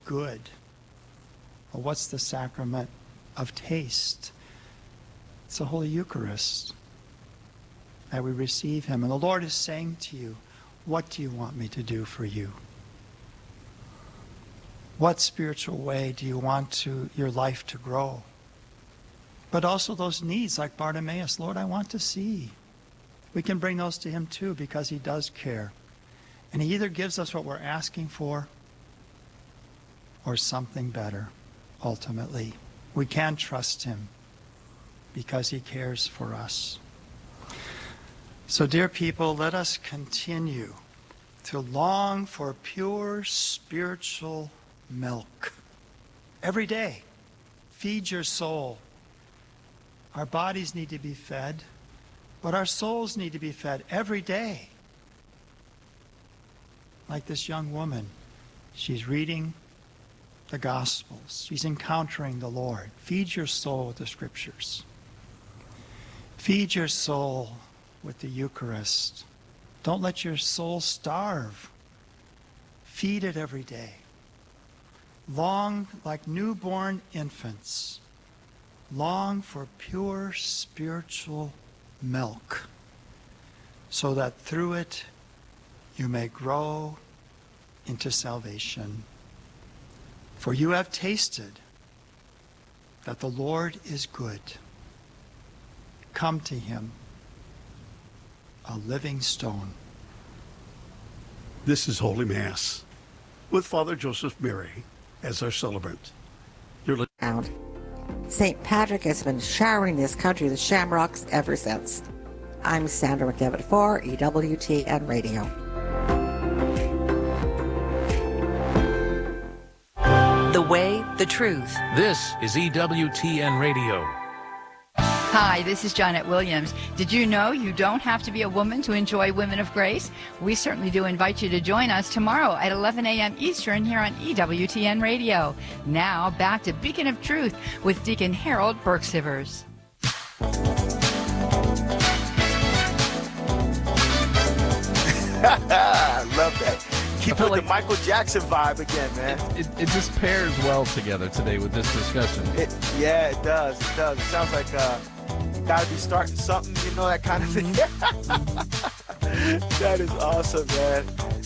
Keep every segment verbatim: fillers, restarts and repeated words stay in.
good. Well, what's the sacrament of taste? It's the Holy Eucharist, that we receive him. And the Lord is saying to you, what do you want me to do for you? What spiritual way do you want to your life to grow? But also those needs, like Bartimaeus, Lord, I want to see. We can bring those to him too, because he does care. And he either gives us what we're asking for or something better, ultimately. We can trust him because he cares for us. So, dear people, let us continue to long for pure spiritual milk. Every day, feed your soul. Our bodies need to be fed, but our souls need to be fed every day. Like this young woman, she's reading the Gospels. She's encountering the Lord. Feed your soul with the Scriptures. Feed your soul with the Eucharist. Don't let your soul starve. Feed it every day. Long, like newborn infants, long for pure spiritual milk, so that through it you may grow into salvation. For you have tasted that the Lord is good. Come to him, a living stone. This is Holy Mass with Father Joseph Mary as our celebrant. You're listening. Saint Patrick has been showering this country with shamrocks ever since. I'm Sandra McDevitt for E W T N Radio. The way, the truth. This is E W T N Radio. Hi, this is Janet Williams. Did you know you don't have to be a woman to enjoy Women of Grace? We certainly do invite you to join us tomorrow at eleven a.m. Eastern here on E W T N Radio. Now, back to Beacon of Truth with Deacon Harold Burke-Sivers. I love that. Keep with like the Michael Jackson vibe again, man. It, it, it just pairs well together today with this discussion. It, yeah, it does. It does. It sounds like uh, gotta be starting something, you know, that kind of thing. That is awesome, man.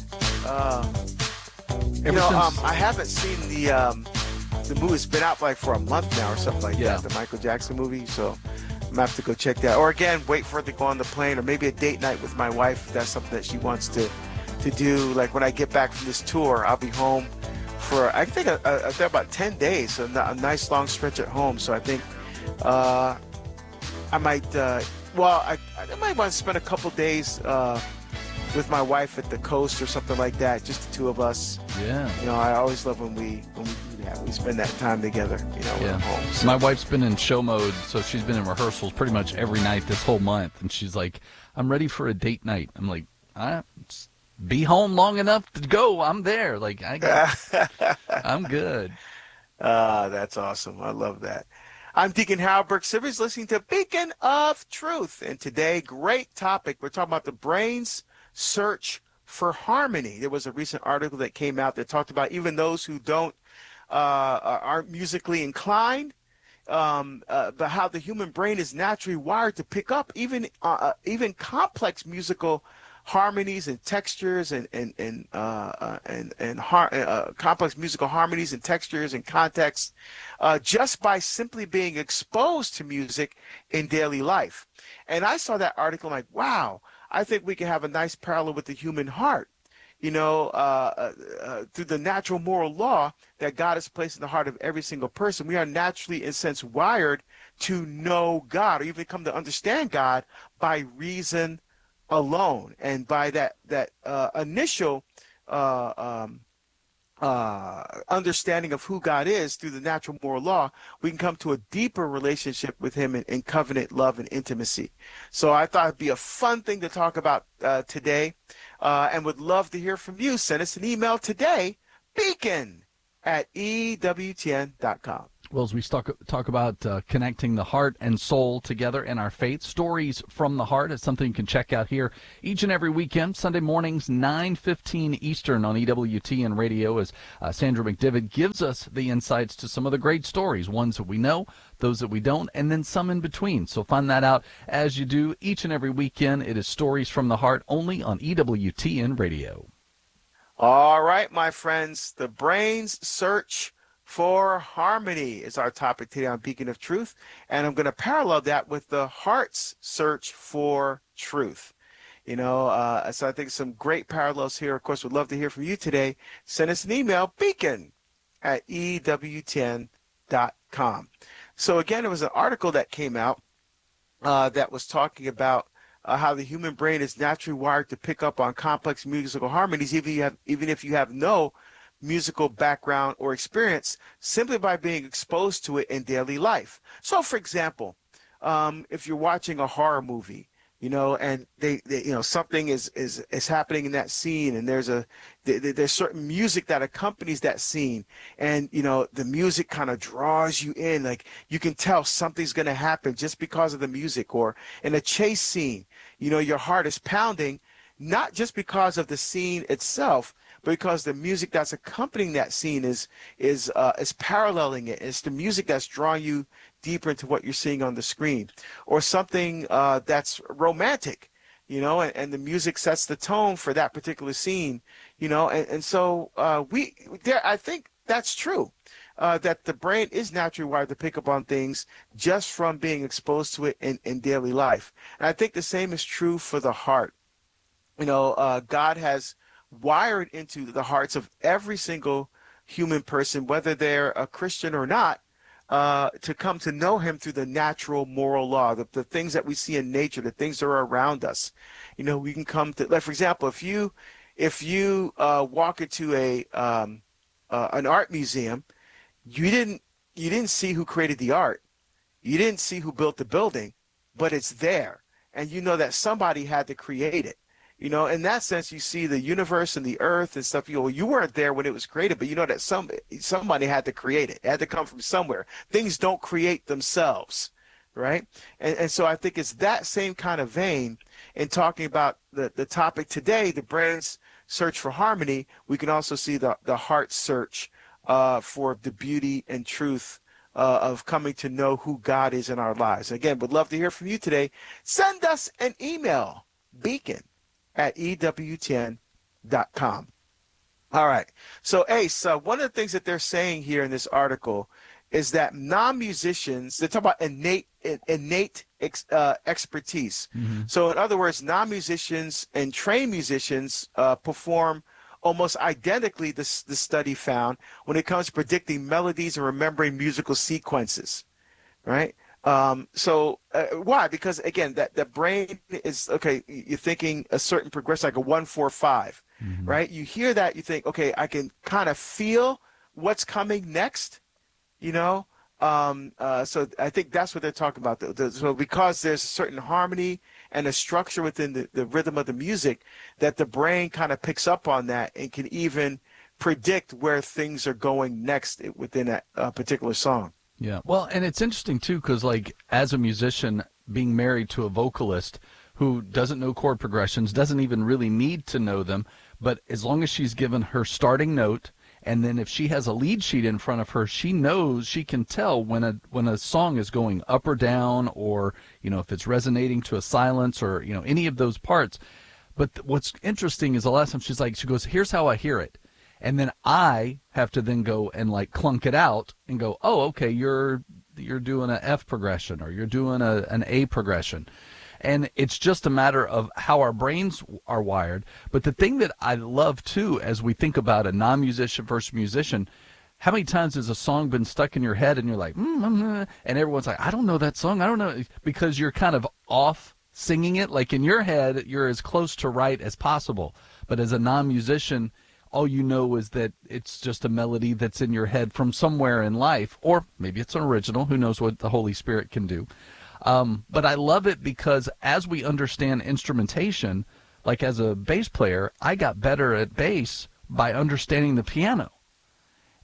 Uh, you know, um, I haven't seen the um, the movie. It's been out like for a month now or something like yeah. that. The Michael Jackson movie. So I'm gonna have to go check that. Or again, wait for it to go on the plane, or maybe a date night with my wife. If that's something that she wants to. to do. Like when I get back from this tour, I'll be home for I think a, a, a, about ten days, so a nice long stretch at home. So I think uh, I might uh, well I, I might want to spend a couple days uh, with my wife at the coast or something like that, just the two of us. Yeah, you know, I always love when we when we do that. We spend that time together, you know, yeah. when I'm home. So. My wife's been in show mode, so she's been in rehearsals pretty much every night this whole month, and she's like, I'm ready for a date night. I'm like, I be home long enough to go. I'm there. Like I got, I'm good. Ah, uh, that's awesome. I love that. I'm Deacon Harold Burke-Sivers, listening to Beacon of Truth. And today, great topic. We're talking about the brain's search for harmony. There was a recent article that came out that talked about even those who don't uh, aren't musically inclined, um, uh, but how the human brain is naturally wired to pick up even uh, even complex musical harmonies and textures and and and uh, uh, and and har- uh, complex musical harmonies and textures and contexts, uh, just by simply being exposed to music in daily life. And I saw that article, like, wow, I think we can have a nice parallel with the human heart, you know, uh, uh, uh, through the natural moral law that God has placed in the heart of every single person. We are naturally, in a sense, wired to know God, or even come to understand God by reason alone. And by that that uh, initial uh, um, uh, understanding of who God is through the natural moral law, we can come to a deeper relationship with him in, in covenant love and intimacy. So I thought it'd be a fun thing to talk about uh, today, uh, and would love to hear from you. Send us an email today, beacon at E W T N dot com. Well, as we talk, talk about uh, connecting the heart and soul together in our faith, Stories from the Heart is something you can check out here each and every weekend, Sunday mornings, nine fifteen Eastern on E W T N Radio, as uh, Sandra McDivitt gives us the insights to some of the great stories, ones that we know, those that we don't, and then some in between. So find that out as you do each and every weekend. It is Stories from the Heart, only on E W T N Radio. All right, my friends, the brain's search for harmony is our topic today on Beacon of Truth, and I'm going to parallel that with the heart's search for truth. You know, uh, so I think some great parallels here. Of course, we'd love to hear from you today. Send us an email, beacon at E W T N dot com. So again, there was an article that came out uh, that was talking about uh, how the human brain is naturally wired to pick up on complex musical harmonies, even if you have, even if you have no musical background or experience, simply by being exposed to it in daily life. So, for example, um, if you're watching a horror movie, you know, and they, they you know, something is, is, is happening in that scene, and there's a there's certain music that accompanies that scene, and you know, the music kind of draws you in, like you can tell something's going to happen just because of the music. Or in a chase scene, you know, your heart is pounding, not just because of the scene itself, but because the music that's accompanying that scene is is uh, is paralleling it. It's the music that's drawing you deeper into what you're seeing on the screen. Or something uh, that's romantic, you know, and, and the music sets the tone for that particular scene, you know. And, and so uh, we, there, I think that's true, uh, that the brain is naturally wired to pick up on things just from being exposed to it in, in daily life. And I think the same is true for the heart. You know, uh, God has wired into the hearts of every single human person, whether they're a Christian or not, uh, to come to know him through the natural moral law, the, the things that we see in nature, the things that are around us. You know, we can come to, like, for example, if you if you uh, walk into a um, uh, an art museum, you didn't you didn't see who created the art, you didn't see who built the building, but it's there, and you know that somebody had to create it. You know, in that sense, you see the universe and the earth and stuff. You know, you weren't there when it was created, but you know that some somebody had to create it. It had to come from somewhere. Things don't create themselves, right? And, and so I think it's that same kind of vein in talking about the, the topic today, the brain's search for harmony. We can also see the, the heart's search uh, for the beauty and truth uh, of coming to know who God is in our lives. Again, would love to hear from you today. Send us an email, beacon at E W T N dot com. All right. So, Ace, uh, one of the things that they're saying here in this article is that non-musicians, they talk about innate innate ex, uh, expertise. Mm-hmm. So, in other words, non-musicians and trained musicians uh, perform almost identically, this the study found, when it comes to predicting melodies and remembering musical sequences, right? Um, so uh, why? Because again, that the brain is, okay, you're thinking a certain progression, like a one, four, five, mm-hmm. right? You hear that, you think, okay, I can kind of feel what's coming next, you know? Um, uh, so I think that's what they're talking about. The, the, so because there's a certain harmony and a structure within the, the rhythm of the music, that the brain kind of picks up on that and can even predict where things are going next within a, a particular song. Yeah. Well, and it's interesting, too, because, like, as a musician, being married to a vocalist who doesn't know chord progressions, doesn't even really need to know them, but as long as she's given her starting note, and then if she has a lead sheet in front of her, she knows, she can tell when a when a song is going up or down, or, you know, if it's resonating to a silence, or, you know, any of those parts. But th- what's interesting is the last time she's like, she goes, here's how I hear it. And then I have to then go and like clunk it out and go, oh, okay, you're you're doing an F progression, or you're doing a, an A progression. And it's just a matter of how our brains are wired. But the thing that I love, too, as we think about a non-musician versus musician, how many times has a song been stuck in your head and you're like, mm, mm, mm, and everyone's like, I don't know that song. I don't know, because you're kind of off singing it. Like in your head, you're as close to right as possible. But as a non-musician, all you know is that it's just a melody that's in your head from somewhere in life, or maybe it's an original. Who knows what the Holy Spirit can do. Um, but I love it because as we understand instrumentation, like as a bass player, I got better at bass by understanding the piano.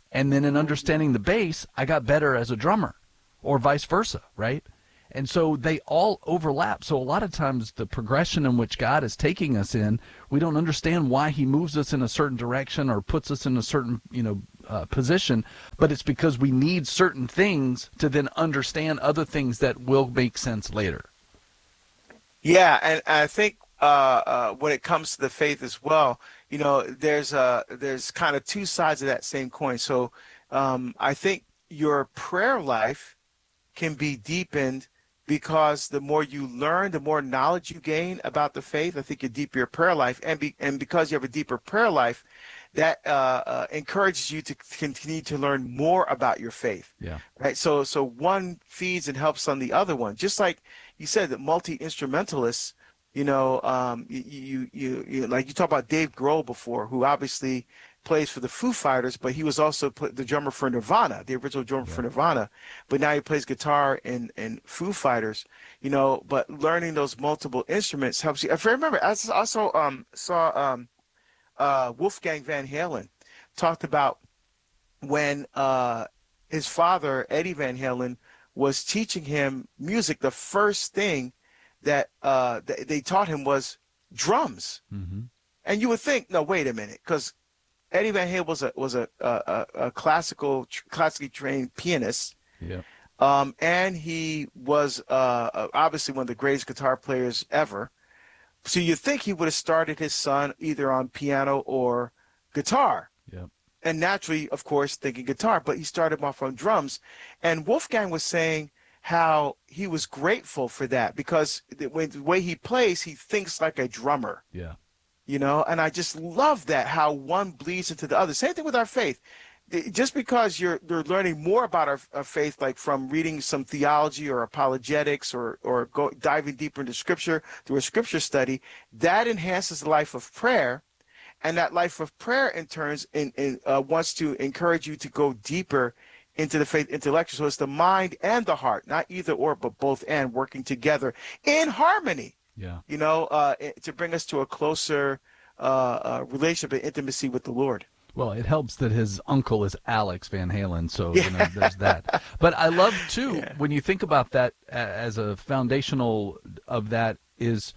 And then in understanding the bass, I got better as a drummer, or vice versa, right? And so they all overlap. So a lot of times the progression in which God is taking us in, we don't understand why he moves us in a certain direction or puts us in a certain, you know, uh, position, but it's because we need certain things to then understand other things that will make sense later. Yeah, and I think uh, uh, when it comes to the faith as well, you know, there's uh, there's kind of two sides of that same coin. So um, I think your prayer life can be deepened because the more you learn, the more knowledge you gain about the faith. I think you deepen your prayer life, and be, and because you have a deeper prayer life, that uh, uh, encourages you to continue to learn more about your faith. Yeah. Right. So so one feeds and helps on the other one. Just like you said, that multi-instrumentalists, you know, um, you, you you you like you talked about Dave Grohl before, who obviously plays for the Foo Fighters, but he was also the drummer for Nirvana, the original drummer yeah. for Nirvana. But now he plays guitar in, in Foo Fighters, you know, but learning those multiple instruments helps you. If I remember, I also um, saw um, uh, Wolfgang Van Halen talked about when uh, his father, Eddie Van Halen, was teaching him music, the first thing that uh, they taught him was drums. Mm-hmm. And you would think, no, wait a minute, because Eddie Van Halen was a was a a, a classical classically trained pianist, yeah, um, and he was uh, obviously one of the greatest guitar players ever. So you think he would have started his son either on piano or guitar, yeah, and naturally, of course, thinking guitar. But he started off on drums, and Wolfgang was saying how he was grateful for that because the way, the way he plays, he thinks like a drummer. Yeah. You know, and I just love that, how one bleeds into the other. Same thing with our faith. Just because you're, you're learning more about our, our faith, like from reading some theology or apologetics or, or go, diving deeper into Scripture through a Scripture study, that enhances the life of prayer. And that life of prayer, in turns, in, in, uh, wants to encourage you to go deeper into the faith intellectual. So it's the mind and the heart, not either or, but both and, working together in harmony. Yeah. You know, uh, to bring us to a closer uh, uh, relationship and intimacy with the Lord. Well, it helps that his uncle is Alex Van Halen, so yeah. you know, there's that. But I love, too, yeah. when you think about that as a foundational of that is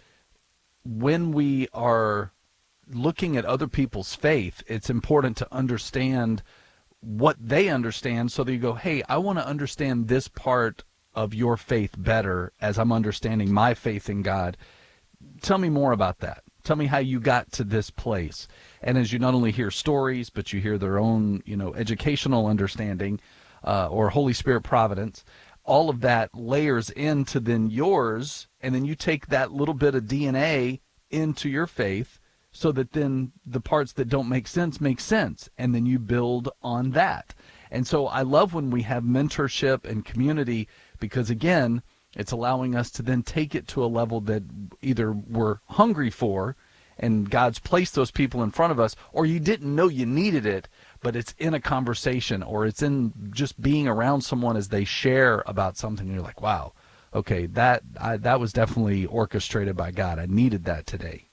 when we are looking at other people's faith, it's important to understand what they understand so that you go, hey, I want to understand this part of your faith better as I'm understanding my faith in God. Tell me more about that. Tell me how you got to this place. And as you not only hear stories, but you hear their own, you know, educational understanding uh, or Holy Spirit providence, all of that layers into then yours, and then you take that little bit of D N A into your faith so that then the parts that don't make sense make sense, and then you build on that. And so I love when we have mentorship and community because, again, it's allowing us to then take it to a level that either we're hungry for and God's placed those people in front of us, or you didn't know you needed it, but it's in a conversation or it's in just being around someone as they share about something. And you're like, wow, okay, that I, that was definitely orchestrated by God. I needed that today.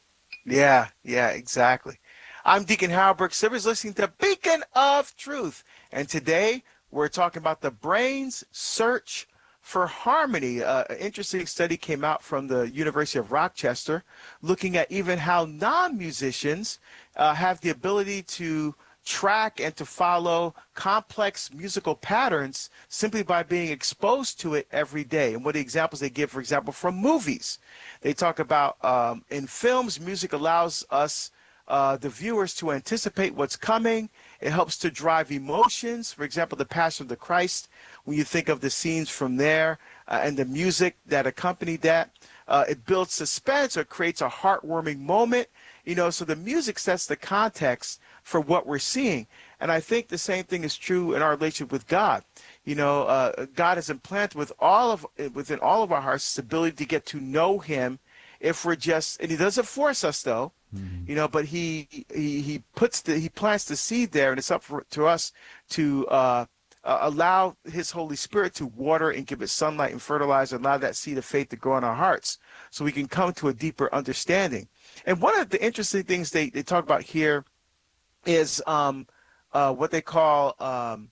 Yeah, yeah, exactly. I'm Deacon Howard Brooks Sivers, listening to Beacon of Truth. And today we're talking about the brain's search for harmony. Uh, an interesting study came out from the University of Rochester looking at even how non-musicians uh, have the ability to track and to follow complex musical patterns simply by being exposed to it every day. And what the examples they give, for example, from movies. They talk about um, in films, music allows us Uh, the viewers to anticipate what's coming. It helps to drive emotions. For example, The Passion of the Christ, when you think of the scenes from there uh, and the music that accompanied that, uh, it builds suspense or creates a heartwarming moment. You know, so the music sets the context for what we're seeing. And I think the same thing is true in our relationship with God. You know, uh, God has implanted with all of within all of our hearts this ability to get to know Him if we're just, and He doesn't force us though. Mm-hmm. You know, but he, he he puts the he plants the seed there, and it's up for, to us to uh, uh, allow His Holy Spirit to water and give it sunlight and fertilize, and allow that seed of faith to grow in our hearts, so we can come to a deeper understanding. And one of the interesting things they, they talk about here is um, uh, what they call um,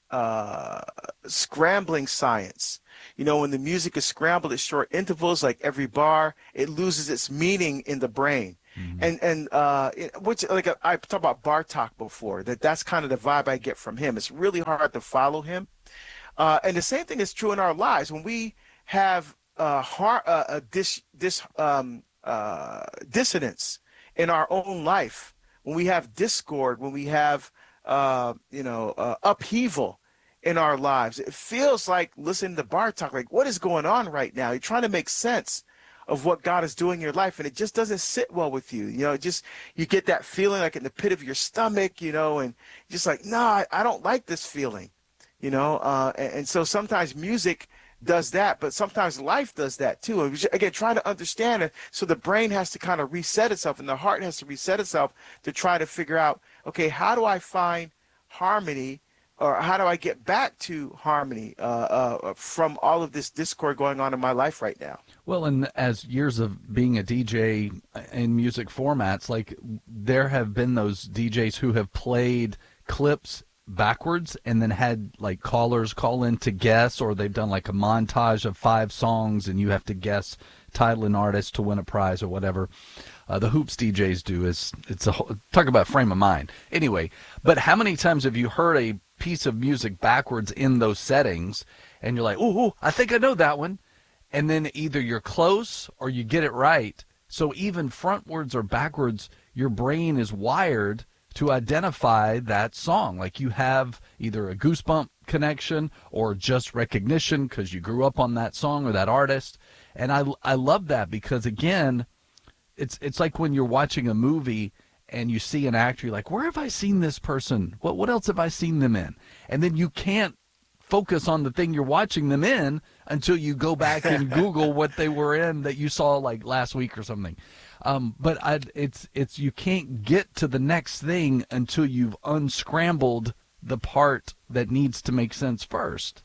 uh, scrambling science. You know, when the music is scrambled at short intervals, like every bar, it loses its meaning in the brain. Mm-hmm. And and uh, it, which like I talked about Bartok before, that that's kind of the vibe I get from him. It's really hard to follow him. Uh, and the same thing is true in our lives. When we have uh, har- uh, a dis, dis, um, uh, dissonance in our own life, when we have discord, when we have uh, you know uh, upheaval in our lives, it feels like listening to Bartok, like, what is going on right now? You're trying to make sense of what God is doing in your life, and it just doesn't sit well with you. You know, it just, you get that feeling like in the pit of your stomach, you know, and just like, no, I, I don't like this feeling, you know. Uh, and, and so sometimes music does that, but sometimes life does that too. And we should, again, try to understand it. So the brain has to kind of reset itself, and the heart has to reset itself to try to figure out, okay, how do I find harmony, or how do I get back to harmony uh, uh, from all of this discord going on in my life right now? Well, and as years of being a D J in music formats, like there have been those D Js who have played clips backwards and then had like callers call in to guess, or they've done like a montage of five songs and you have to guess title and artist to win a prize or whatever. Uh, the Hoops D Js do is it's a whole, talk about frame of mind. Anyway, but how many times have you heard a piece of music backwards in those settings and you're like, ooh, I think I know that one, and then either you're close or you get it right. So even frontwards or backwards, your brain is wired to identify that song. Like you have either a goosebump connection or just recognition because you grew up on that song or that artist. And I I love that because, again, it's it's like when you're watching a movie and you see an actor, you're like, where have I seen this person? What what else have I seen them in? And then you can't focus on the thing you're watching them in until you go back and Google what they were in that you saw like last week or something. Um, but I, it's it's you can't get to the next thing until you've unscrambled the part that needs to make sense first.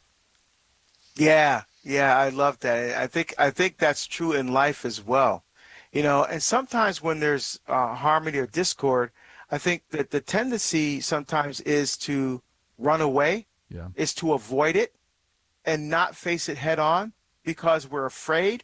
Yeah, yeah, I love that. I think I think that's true in life as well. You know, and sometimes when there's uh, harmony or discord, I think that the tendency sometimes is to run away, yeah. is to avoid it and not face it head on because we're afraid,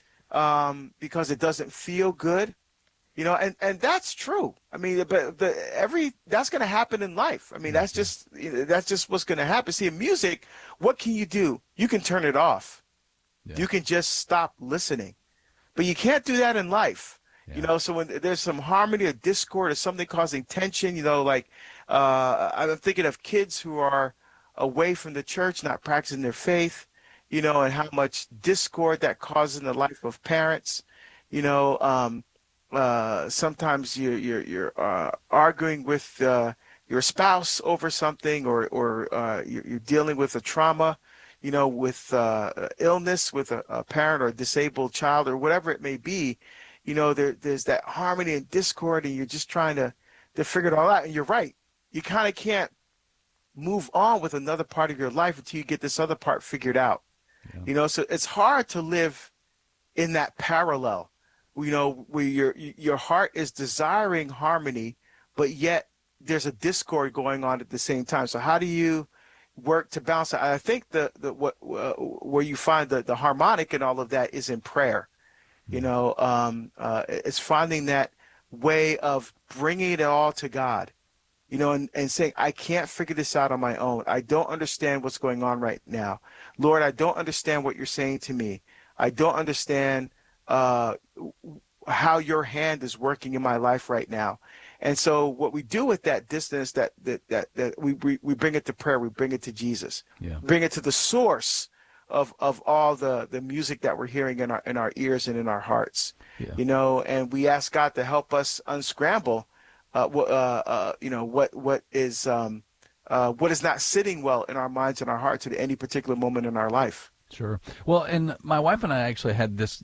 um, because it doesn't feel good, you know, and, and that's true. I mean, but the, every that's going to happen in life. I mean, that's just you know, that's just what's going to happen. See, in music, what can you do? You can turn it off. Yeah. You can just stop listening. But you can't do that in life, yeah. you know. So when there's some harmony or discord or something causing tension, you know, like uh, I'm thinking of kids who are away from the church, not practicing their faith, you know, and how much discord that causes in the life of parents. You know, um, uh, sometimes you, you're you're uh, arguing with uh, your spouse over something, or or uh, you're, you're dealing with a trauma. You know, with uh, illness, with a, a parent or a disabled child or whatever it may be, you know, there, there's that harmony and discord, and you're just trying to, to figure it all out. And you're right. You kind of can't move on with another part of your life until you get this other part figured out. Yeah. You know, so it's hard to live in that parallel, you know, where your your heart is desiring harmony, but yet there's a discord going on at the same time. So how do you work to balance it? I think the, the what uh, where you find the, the harmonic and all of that is in prayer. You know, um, uh, it's finding that way of bringing it all to God, you know, and, and saying, I can't figure this out on my own. I don't understand what's going on right now. Lord, I don't understand what you're saying to me. I don't understand uh, how your hand is working in my life right now. And so what we do with that distance, that that that, that we, we we bring it to prayer, we bring it to Jesus, yeah. bring it to the source of of all the, the music that we're hearing in our in our ears and in our hearts, yeah. you know, and we ask God to help us unscramble, uh, uh, uh, you know, what what is um, uh, what is not sitting well in our minds and our hearts at any particular moment in our life. Sure. Well, and my wife and I actually had this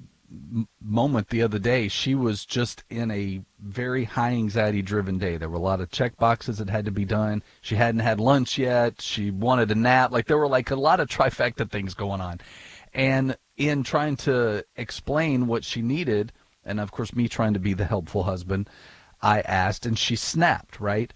moment the other day. She was just in a very high anxiety driven day. There were a lot of check boxes that had to be done. She hadn't had lunch yet. She wanted a nap. Like there were like a lot of trifecta things going on. And in trying to explain what she needed, and of course me trying to be the helpful husband, I asked, and she snapped, right?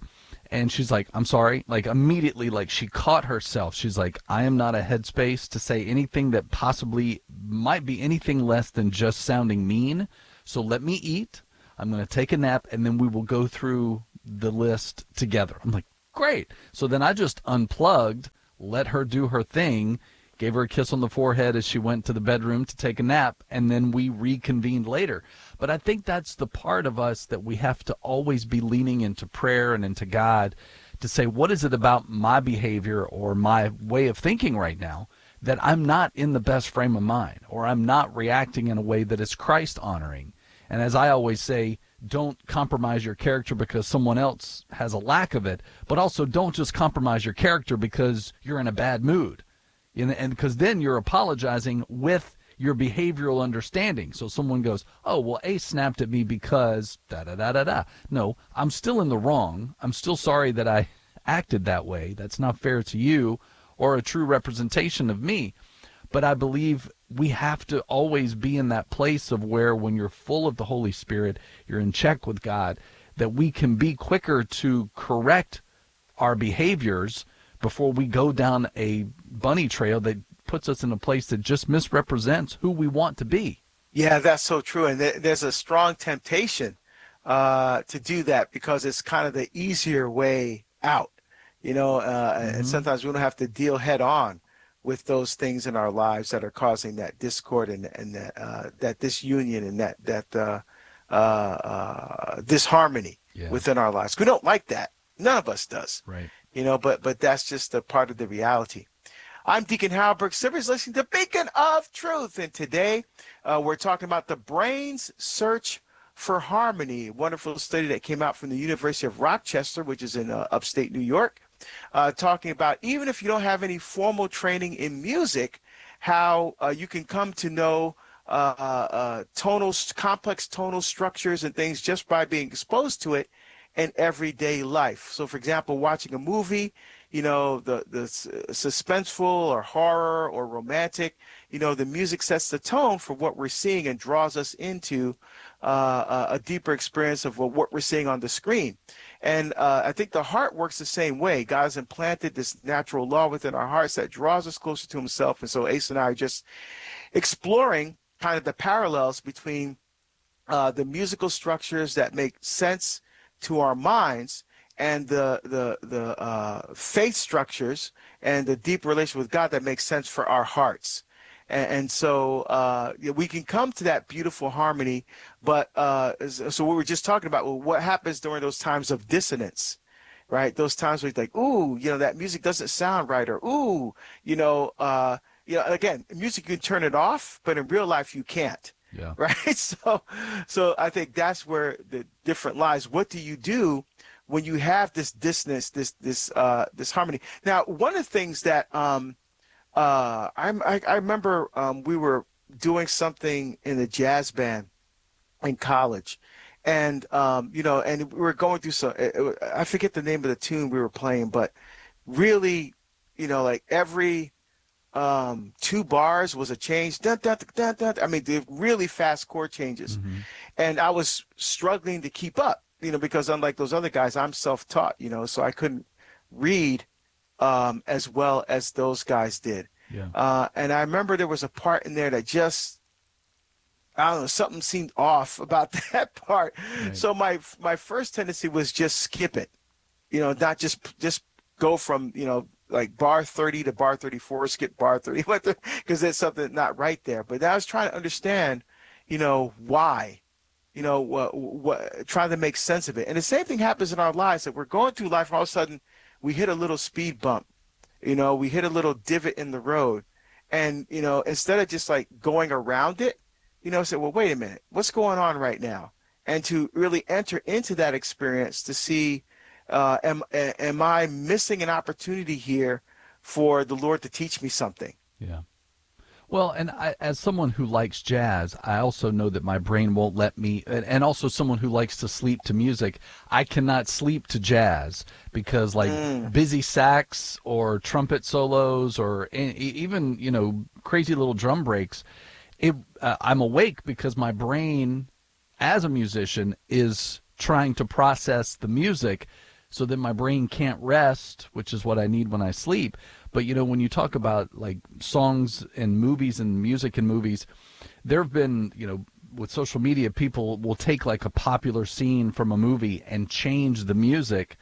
And she's like, I'm sorry. Like, immediately, like, she caught herself. She's like, I am not a headspace to say anything that possibly might be anything less than just sounding mean. So let me eat. I'm going to take a nap, and then we will go through the list together. I'm like, great. So then I just unplugged, let her do her thing, gave her a kiss on the forehead as she went to the bedroom to take a nap, and then we reconvened later. But I think that's the part of us that we have to always be leaning into prayer and into God to say, what is it about my behavior or my way of thinking right now that I'm not in the best frame of mind, or I'm not reacting in a way that is Christ-honoring? And as I always say, don't compromise your character because someone else has a lack of it, but also don't just compromise your character because you're in a bad mood. And because then you're apologizing with your behavioral understanding. So someone goes, oh, well, Ace snapped at me because da-da-da-da-da. No, I'm still in the wrong. I'm still sorry that I acted that way. That's not fair to you or a true representation of me. But I believe we have to always be in that place of where when you're full of the Holy Spirit, you're in check with God, that we can be quicker to correct our behaviors before we go down a bunny trail that puts us in a place that just misrepresents who we want to be. Yeah, that's so true. And th- there's a strong temptation uh, to do that because it's kind of the easier way out, you know, uh, mm-hmm. and sometimes we don't have to deal head on with those things in our lives that are causing that discord and, and that, uh, that disunion and that, that uh, uh, uh, disharmony yeah. within our lives. We don't like that. None of us does. Right. You know, but but that's just a part of the reality. I'm Deacon Harold Burke Sivers, listening to Beacon of Truth, and today uh, we're talking about the brain's search for harmony. A wonderful study that came out from the University of Rochester, which is in uh, upstate New York, uh, talking about even if you don't have any formal training in music, how uh, you can come to know uh, uh, tonal, complex tonal structures and things just by being exposed to it in everyday life. So, for example, watching a movie, you know, the, the suspenseful or horror or romantic, you know, the music sets the tone for what we're seeing and draws us into uh, a deeper experience of what we're seeing on the screen. And uh, I think the heart works the same way. God has implanted this natural law within our hearts that draws us closer to himself. And so Ace and I are just exploring kind of the parallels between uh, the musical structures that make sense to our minds and the the the uh, faith structures and the deep relation with God that makes sense for our hearts. And, and so uh, we can come to that beautiful harmony. But uh, so we were just talking about, well, what happens during those times of dissonance, right? Those times where you're like, ooh, you know, that music doesn't sound right, or ooh, you know, uh, you know, again, music, you can turn it off, but in real life you can't. Yeah. Right. So, so I think that's where the different lies. What do you do when you have this dissonance, this, this, uh, this harmony? Now, one of the things that, um, uh, I'm, I, I remember, um, we were doing something in a jazz band in college, and, um, you know, and we were going through some, I forget the name of the tune we were playing, but really, you know, like every, Um, two bars was a change. Dun, dun, dun, dun, dun. I mean, the really fast chord changes. Mm-hmm. And I was struggling to keep up, you know, because unlike those other guys, I'm self-taught, you know, so I couldn't read um, as well as those guys did. Yeah. Uh, and I remember there was a part in there that just, I don't know, something seemed off about that part. Right. So my my first tendency was just skip it, you know, not just just go from, you know, like bar thirty to bar thirty-four, skip bar thirty, because there's something not right there. But I was trying to understand, you know, why, you know, what, what, trying to make sense of it. And the same thing happens in our lives, that we're going through life, and all of a sudden we hit a little speed bump, you know, we hit a little divot in the road. And, you know, instead of just like going around it, you know, say, well, wait a minute, what's going on right now? And to really enter into that experience to see, Uh, am am I missing an opportunity here for the Lord to teach me something? Yeah. Well, and I, as someone who likes jazz, I also know that my brain won't let me, and, and also someone who likes to sleep to music, I cannot sleep to jazz because like mm. busy sax or trumpet solos or even, you know, crazy little drum breaks, it, uh, I'm awake because my brain as a musician is trying to process the music. so that my brain can't rest, which is what I need when I sleep. But, you know, when you talk about like songs and movies and music and movies, there have been, you know, with social media, people will take like a popular scene from a movie and change the music,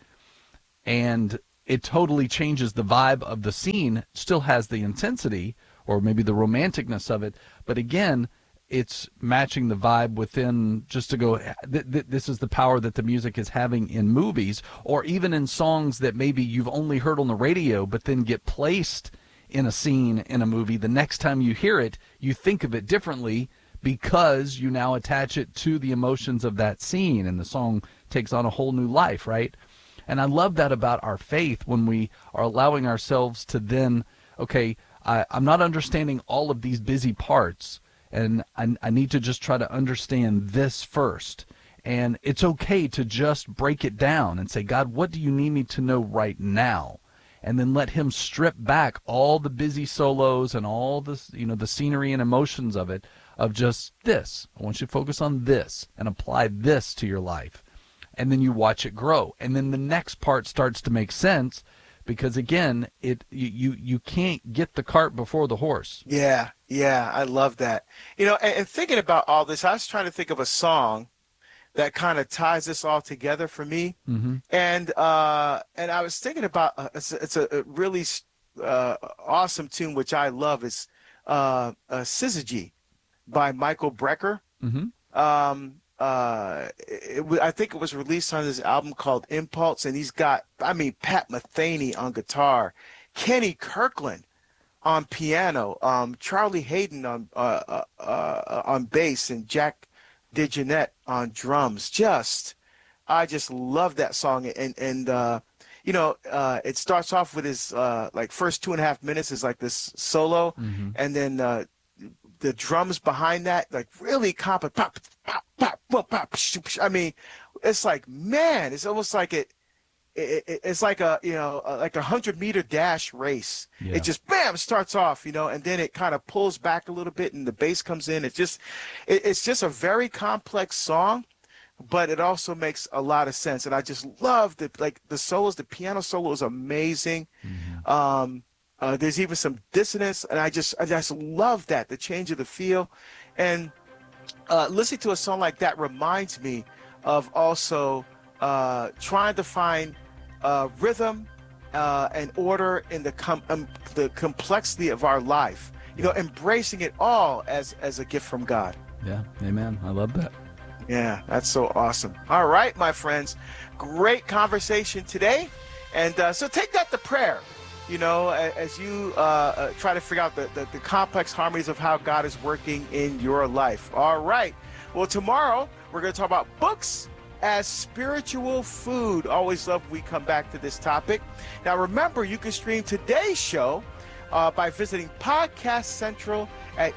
and it totally changes the vibe of the scene. Still has the intensity or maybe the romanticness of it, but again, it's matching the vibe within, just to go, th- th- this is the power that the music is having in movies, or even in songs that maybe you've only heard on the radio, but then get placed in a scene in a movie. The next time you hear it, you think of it differently because you now attach it to the emotions of that scene, and the song takes on a whole new life, right? And I love that about our faith, when we are allowing ourselves to then, okay, I, I'm not understanding all of these busy parts, and I, I need to just try to understand this first. And it's okay to just break it down and say, God, what do you need me to know right now? And then let him strip back all the busy solos and all this, you know, the scenery and emotions of it, of just this. I want you to focus on this and apply this to your life. And then you watch it grow. And then the next part starts to make sense, because again, it you you, you can't get the cart before the horse. Yeah, yeah, I love that. You know, and, and thinking about all this, I was trying to think of a song that kind of ties this all together for me. Mm-hmm. And uh, and I was thinking about uh, it's, a, it's a really uh, awesome tune which I love. Is uh, uh, Syzygy by Michael Brecker. Mm-hmm. Um, uh, it, it, I think it was released on his album called Impulse, and he's got, I mean, Pat Metheny on guitar, Kenny Kirkland on piano, um, Charlie Hayden on uh, uh, uh, on bass, and Jack DeJohnette on drums. Just, I just love that song. And, and uh, you know, uh, it starts off with his, uh, like, first two and a half minutes is like this solo, Mm-hmm. and then uh, the drums behind that, like, really comp, pop, pop, pop, pop, pop, I mean, it's like, man, it's almost like it, it, it it's like a, you know, like a hundred meter dash race. Yeah. It just, bam, starts off, you know, and then it kind of pulls back a little bit and the bass comes in. It's just, it, it's just a very complex song, but it also makes a lot of sense. And I just love the, like, the solos, the piano solo is amazing. Mm-hmm. Um, uh, there's even some dissonance, and I just, I just love that, the change of the feel. And uh, listening to a song like that reminds me of also uh, trying to find uh, rhythm uh, and order in the com- um, the complexity of our life. You know, embracing it all as as a gift from God. Yeah, amen. I love that. Yeah, that's so awesome. All right, my friends, great conversation today, and uh, so take that to prayer. You know, as you uh, uh, try to figure out the, the, the complex harmonies of how God is working in your life. All right. Well, tomorrow we're going to talk about books as spiritual food. Always love when we come back to this topic. Now, remember, you can stream today's show uh, by visiting Podcast Central at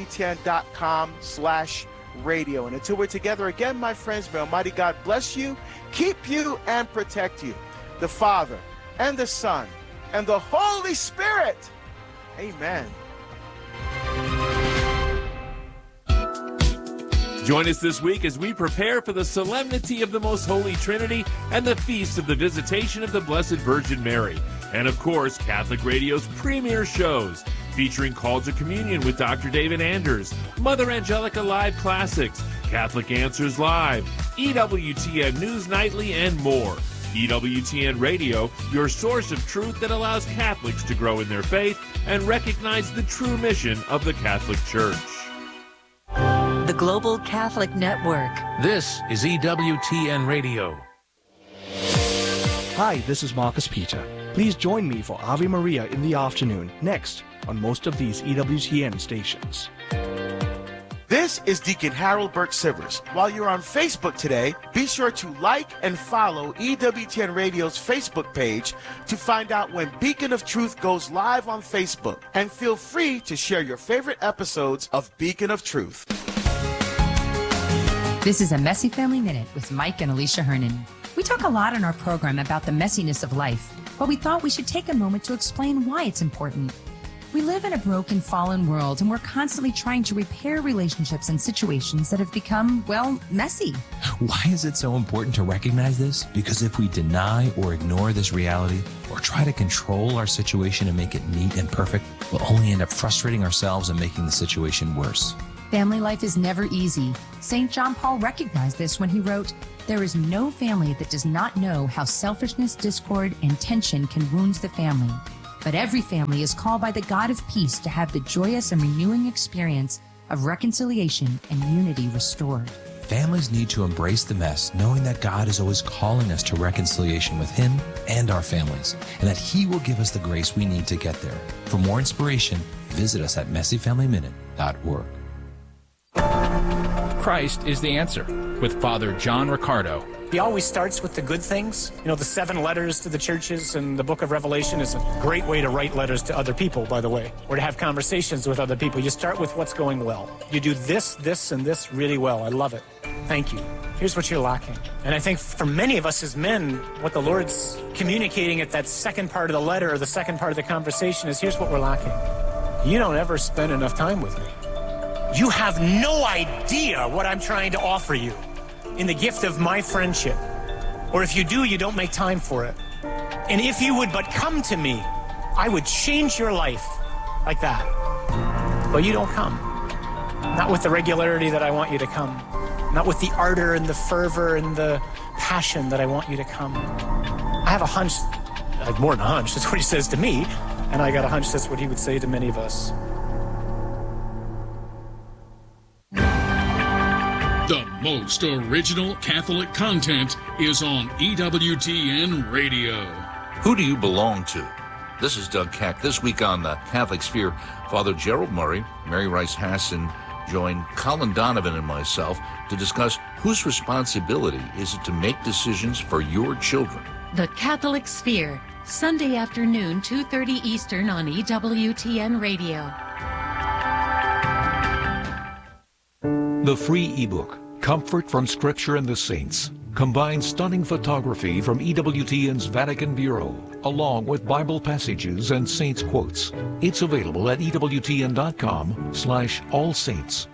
EWTN.com slash radio. And until we're together again, my friends, may Almighty God bless you, keep you, and protect you. The Father and the Son and the Holy Spirit. Amen. Join us this week as we prepare for the solemnity of the Most Holy Trinity and the feast of the Visitation of the Blessed Virgin Mary. And of course, Catholic Radio's premier shows, featuring Call to Communion with Doctor David Anders, Mother Angelica Live Classics, Catholic Answers Live, E W T N News Nightly, and more. E W T N Radio, your source of truth that allows Catholics to grow in their faith and recognize the true mission of the Catholic Church. The Global Catholic Network. This is E W T N Radio. Hi, this is Marcus Peter. Please join me for Ave Maria in the afternoon, next on most of these E W T N stations. This is Deacon Harold Burke Sivers. While you're on Facebook today, be sure to like and follow E W T N Radio's Facebook page to find out when Beacon of Truth goes live on Facebook. And feel free to share your favorite episodes of Beacon of Truth. This is a Messy Family Minute with Mike and Alicia Hernan. We talk a lot in our program about the messiness of life, but we thought we should take a moment to explain why it's important. We live in a broken, fallen world, and we're constantly trying to repair relationships and situations that have become, well, messy. Why is it so important to recognize this? Because if we deny or ignore this reality, or try to control our situation and make it neat and perfect, we'll only end up frustrating ourselves and making the situation worse. Family life is never easy. Saint John Paul recognized this when he wrote, "There is no family that does not know how selfishness, discord, and tension can wound the family. But every family is called by the God of peace to have the joyous and renewing experience of reconciliation and unity restored." Families need to embrace the mess, knowing that God is always calling us to reconciliation with Him and our families, and that He will give us the grace we need to get there. For more inspiration, visit us at messy family minute dot org. Christ is the answer with Father John Riccardo. He always starts with the good things. You know, the seven letters to the churches and the book of Revelation is a great way to write letters to other people, by the way, or to have conversations with other people. You start with what's going well. You do this, this, and this really well. I love it. Thank you. Here's what you're lacking. And I think for many of us as men, what the Lord's communicating at that second part of the letter or the second part of the conversation is, here's what we're lacking. You don't ever spend enough time with me. You have no idea what I'm trying to offer you in the gift of my friendship. Or if you do, you don't make time for it. And if you would but come to me, I would change your life like that. But you don't come. Not with the regularity that I want you to come. Not with the ardor and the fervor and the passion that I want you to come. I have a hunch, like more than a hunch, that's what he says to me, and I got a hunch that's what he would say to many of us. The most original Catholic content is on E W T N Radio. Who do you belong to? This is Doug Keck. This week on the Catholic Sphere, Father Gerald Murray, Mary Rice Hasson join Colin Donovan and myself to discuss whose responsibility is it to make decisions for your children. The Catholic Sphere, Sunday afternoon, two thirty Eastern on E W T N Radio. The free ebook, Comfort from Scripture and the Saints, combines stunning photography from E W T N's Vatican Bureau, along with Bible passages and saints quotes. It's available at E W T N dot com slash all saints.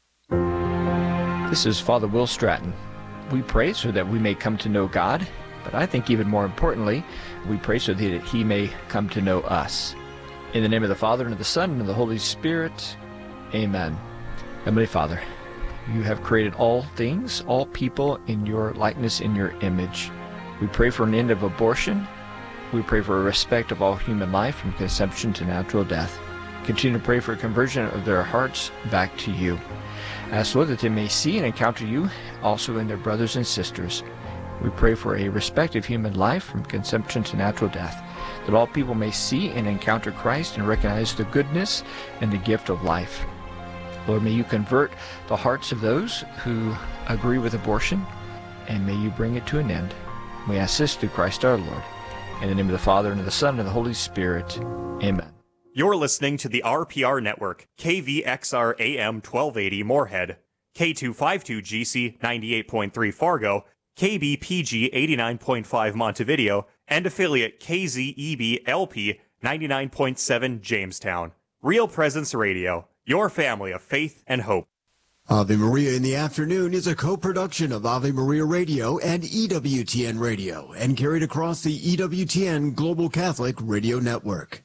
This is Father Will Stratton. We pray so that we may come to know God, but I think even more importantly, we pray so that He may come to know us. In the name of the Father, and of the Son, and of the Holy Spirit, amen. Heavenly Father, You have created all things, all people in Your likeness, in Your image. We pray for an end of abortion. We pray for a respect of all human life from conception to natural death. Continue to pray for a conversion of their hearts back to You. Ask, Lord, that they may see and encounter You also in their brothers and sisters. We pray for a respect of human life from conception to natural death, that all people may see and encounter Christ and recognize the goodness and the gift of life. Lord, may You convert the hearts of those who agree with abortion, and may You bring it to an end. We ask this through Christ our Lord. In the name of the Father, and of the Son, and of the Holy Spirit. Amen. You're listening to the R P R Network, K V X R A M twelve eighty Moorhead, K two fifty-two G C ninety-eight point three Fargo, K B P G eighty-nine point five Montevideo, and affiliate K Z E B L P ninety-nine point seven Jamestown. Real Presence Radio, your family of faith and hope. Ave Maria in the Afternoon is a co-production of Ave Maria Radio and E W T N Radio, and carried across the E W T N Global Catholic Radio Network.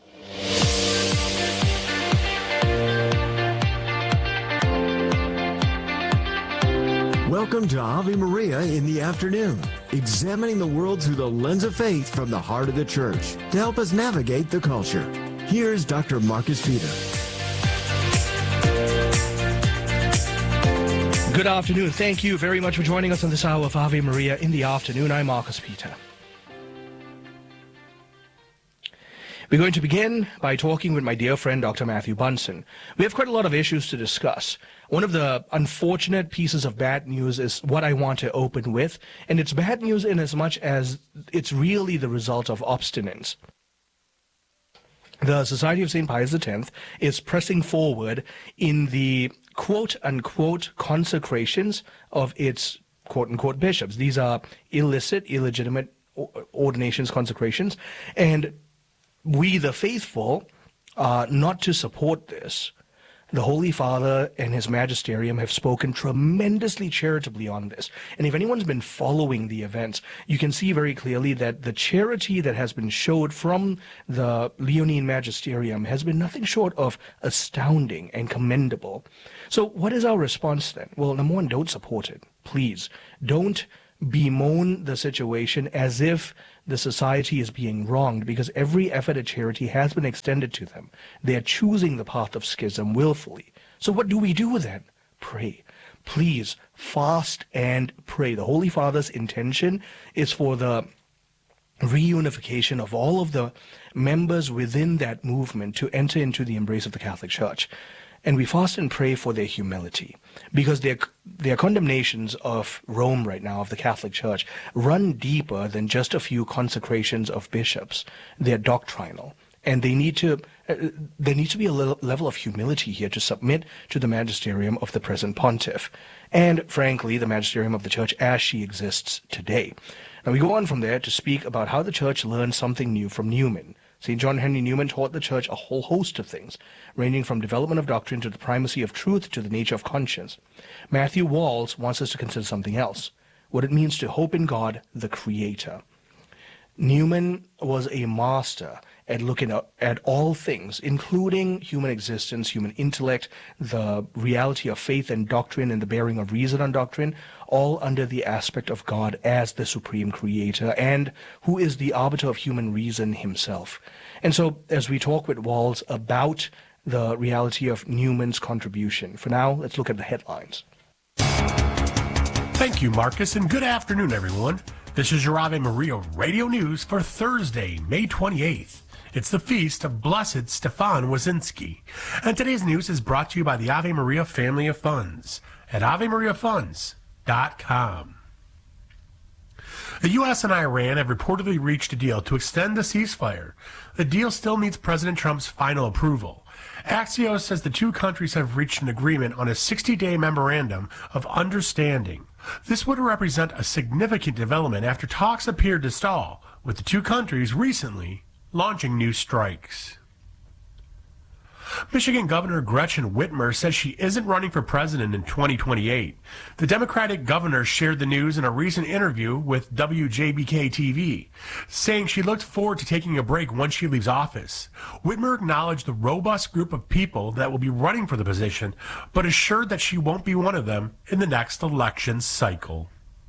Welcome to Ave Maria in the Afternoon, examining the world through the lens of faith from the heart of the Church to help us navigate the culture. Here's Doctor Marcus Peter. Good afternoon. Thank you very much for joining us on this hour of Ave Maria in the Afternoon. I'm Marcus Peter. We're going to begin by talking with my dear friend, Doctor Matthew Bunson. We have quite a lot of issues to discuss. One of the unfortunate pieces of bad news is what I want to open with, and it's bad news in as much as it's really the result of obstinance. The Society of Saint Pius X is pressing forward in the quote-unquote consecrations of its quote-unquote bishops. These are illicit, illegitimate ordinations, consecrations, and we, the faithful, uh, not to support this. The Holy Father and his magisterium have spoken tremendously charitably on this. And if anyone's been following the events, you can see very clearly that the charity that has been showed from the Leonine magisterium has been nothing short of astounding and commendable. So what is our response then? Well, number one, don't support it. Please, don't bemoan the situation as if the society is being wronged, because every effort at charity has been extended to them. They are choosing the path of schism willfully. So what do we do then? Pray. Please fast and pray. The Holy Father's intention is for the reunification of all of the members within that movement to enter into the embrace of the Catholic Church. And we fast and pray for their humility, because their, their condemnations of Rome right now, of the Catholic Church, run deeper than just a few consecrations of bishops. They're doctrinal. And they need to, uh, there needs to be a little level of humility here to submit to the magisterium of the present pontiff. And, frankly, the magisterium of the Church as she exists today. Now, we go on from there to speak about how the Church learned something new from Newman. Saint John Henry Newman taught the Church a whole host of things, ranging from development of doctrine to the primacy of truth to the nature of conscience. Matthew Walls wants us to consider something else, what it means to hope in God, the Creator. Newman was a master at looking at, at all things, including human existence, human intellect, the reality of faith and doctrine and the bearing of reason on doctrine, all under the aspect of God as the supreme creator and who is the arbiter of human reason himself. And so as we talk with Walls about the reality of Newman's contribution, for now, let's look at the headlines. Thank you, Marcus, and good afternoon, everyone. This is your Ave Maria Radio News for Thursday, May twenty-eighth. It's the feast of Blessed Stefan Wazinski. And today's news is brought to you by the Ave Maria Family of Funds at ave maria funds dot com. The U S and Iran have reportedly reached a deal to extend the ceasefire. The deal still needs President Trump's final approval. Axios says the two countries have reached an agreement on a sixty-day memorandum of understanding. This would represent a significant development after talks appeared to stall, with the two countries recently launching new strikes. Michigan Governor Gretchen Whitmer says she isn't running for president in twenty twenty-eight. The Democratic governor shared the news in a recent interview with W J B K T V, saying she looked forward to taking a break once she leaves office. Whitmer acknowledged the robust group of people that will be running for the position, but assured that she won't be one of them in the next election cycle.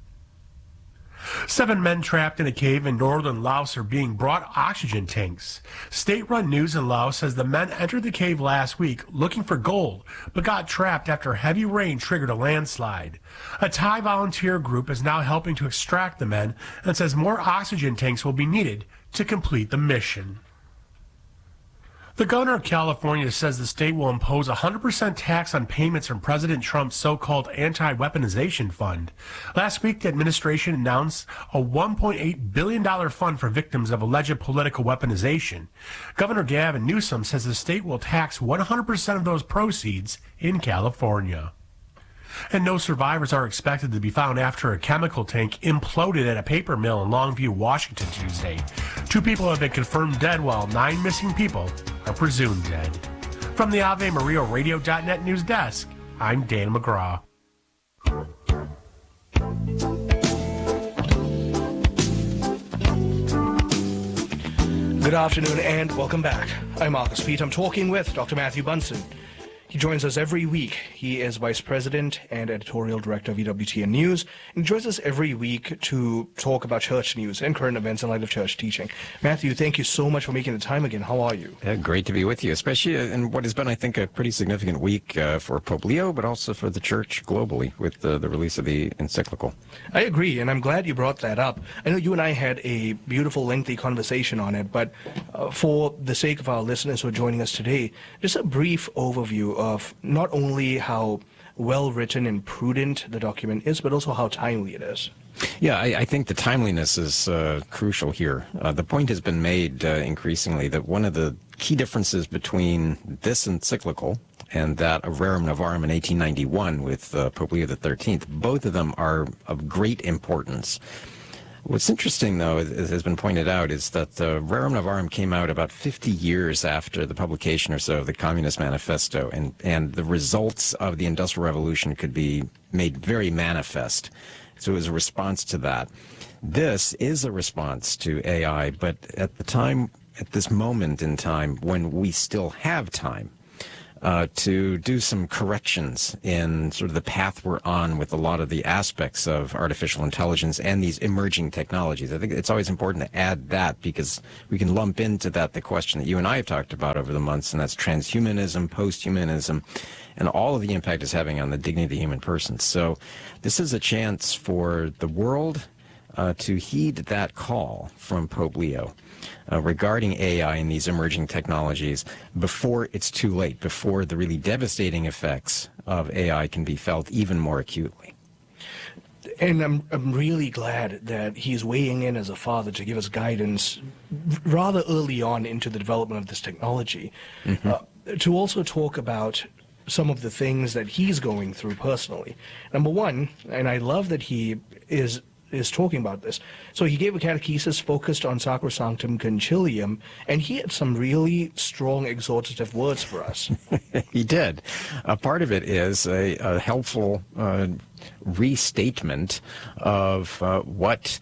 Seven men trapped in a cave in northern Laos are being brought oxygen tanks. State-run news in Laos says the men entered the cave last week looking for gold, but got trapped after heavy rain triggered a landslide. A Thai volunteer group is now helping to extract the men and says more oxygen tanks will be needed to complete the mission. The governor of California says the state will impose a one hundred percent tax on payments from President Trump's so-called anti-weaponization fund. Last week, the administration announced a one point eight billion dollars fund for victims of alleged political weaponization. Governor Gavin Newsom says the state will tax one hundred percent of those proceeds in California. And no survivors are expected to be found after a chemical tank imploded at a paper mill in Longview, Washington, Tuesday. Two people have been confirmed dead, while nine missing people are presumed dead. From the Ave Maria Radio dot net news desk, I'm Dan McGraw. Good afternoon and welcome back. I'm Marcus Pete. I'm talking with Doctor Matthew Bunson. He joins us every week. He is Vice President and Editorial Director of E W T N News, and joins us every week to talk about church news and current events in light of church teaching. Matthew, thank you so much for making the time again. How are you? Yeah, great to be with you, especially in what has been, I think, a pretty significant week uh, for Pope Leo, but also for the church globally with the, the release of the encyclical. I agree, and I'm glad you brought that up. I know you and I had a beautiful, lengthy conversation on it, but uh, for the sake of our listeners who are joining us today, just a brief overview of not only how well written and prudent the document is, but also how timely it is. Yeah, I, I think the timeliness is uh, crucial here. Uh, the point has been made uh, increasingly that one of the key differences between this encyclical and that of Rerum Novarum in eighteen ninety-one with uh, Pope Leo the thirteenth, both of them are of great importance. What's interesting, though, as has been pointed out, is that the Rerum Novarum came out about fifty years after the publication or so of the Communist Manifesto, and, and the results of the Industrial Revolution could be made very manifest. So it was a response to that. This is a response to A I, but at the time, at this moment in time, when we still have time, Uh, to do some corrections in sort of the path we're on with a lot of the aspects of artificial intelligence and these emerging technologies. I think it's always important to add that, because we can lump into that the question that you and I have talked about over the months, and that's transhumanism, posthumanism, and all of the impact it's having on the dignity of the human person. So this is a chance for the world uh, to heed that call from Pope Leo. Uh, regarding A I and these emerging technologies before it's too late, before the really devastating effects of A I can be felt even more acutely. And I'm, I'm really glad that he's weighing in as a father to give us guidance rather early on into the development of this technology. Mm-hmm. uh, to also talk about some of the things that he's going through personally. Number one, and I love that he is is talking about this. So he gave a catechesis focused on Sacrosanctum Concilium, and he had some really strong exhortative words for us. He did. A part of it is a, a helpful uh, restatement of uh, what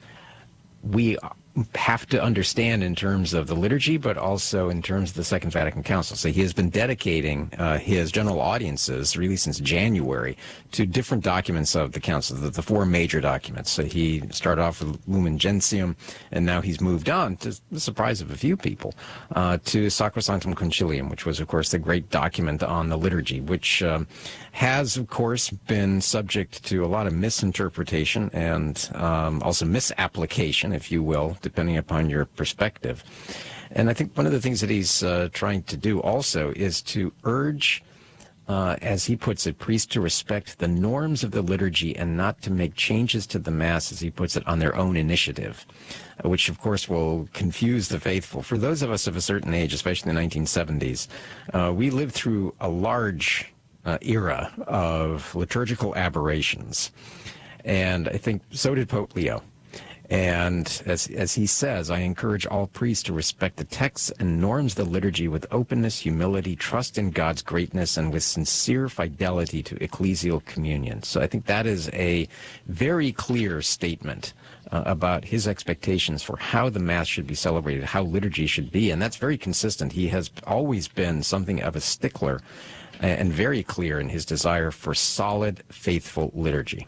we have to understand in terms of the liturgy, but also in terms of the Second Vatican Council. So he has been dedicating uh, his general audiences, really since January, to different documents of the Council, the, the four major documents. So he started off with Lumen Gentium, and now he's moved on, to the surprise of a few people, uh, to Sacrosanctum Concilium, which was, of course, the great document on the liturgy, which um, has, of course, been subject to a lot of misinterpretation and um, also misapplication, if you will, depending upon your perspective. And I think one of the things that he's uh, trying to do also is to urge, uh, as he puts it, priests to respect the norms of the liturgy and not to make changes to the Mass, as he puts it, on their own initiative, uh, which, of course, will confuse the faithful. For those of us of a certain age, especially in the nineteen seventies, uh, we lived through a large uh, era of liturgical aberrations. And I think so did Pope Leo. And as, as he says, I encourage all priests to respect the texts and norms of the liturgy with openness, humility, trust in God's greatness, and with sincere fidelity to ecclesial communion. So I think that is a very clear statement uh, about his expectations for how the Mass should be celebrated, how liturgy should be. And that's very consistent. He has always been something of a stickler and very clear in his desire for solid, faithful liturgy.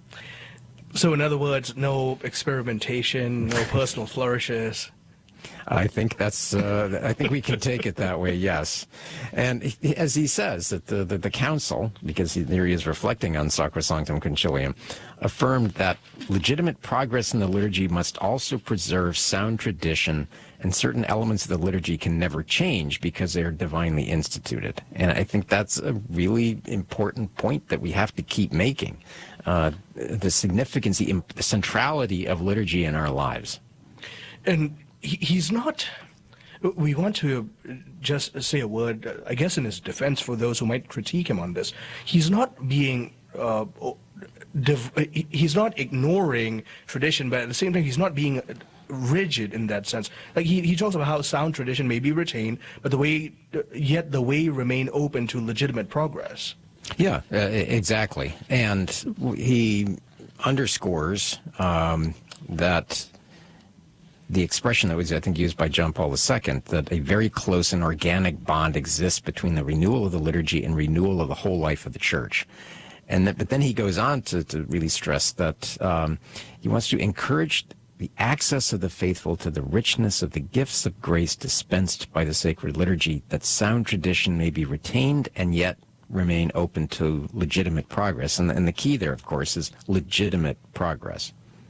So in other words, no experimentation, no personal flourishes. I think that's. Uh, I think we can take it that way. Yes, and he, as he says that the the, the council, because he, there he is reflecting on Sacrosanctum Concilium, affirmed that legitimate progress in the liturgy must also preserve sound tradition, and certain elements of the liturgy can never change because they are divinely instituted. And I think that's a really important point that we have to keep making. Uh, the significance, the, the centrality of liturgy in our lives. And he, he's not, we want to just say a word, I guess, in his defense for those who might critique him on this. He's not being, uh, div, he's not ignoring tradition, but at the same time, he's not being rigid in that sense. Like he, he talks about how sound tradition may be retained, but the way, yet the way remain open to legitimate progress. Yeah, uh, exactly. And he underscores um, that the expression that was, I think, used by John Paul the Second, that a very close and organic bond exists between the renewal of the liturgy and renewal of the whole life of the Church. And that, but then he goes on to, to really stress that um, he wants to encourage the access of the faithful to the richness of the gifts of grace dispensed by the sacred liturgy, that sound tradition may be retained and yet remain open to legitimate progress. And, and the key there, of course, is legitimate progress.